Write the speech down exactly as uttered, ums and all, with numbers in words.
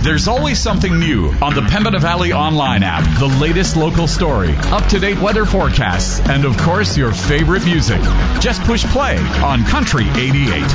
There's always something new on the Pembina Valley Online app. The latest local story, up-to-date weather forecasts, and of course your favorite music. Just push play on Country eighty-eight.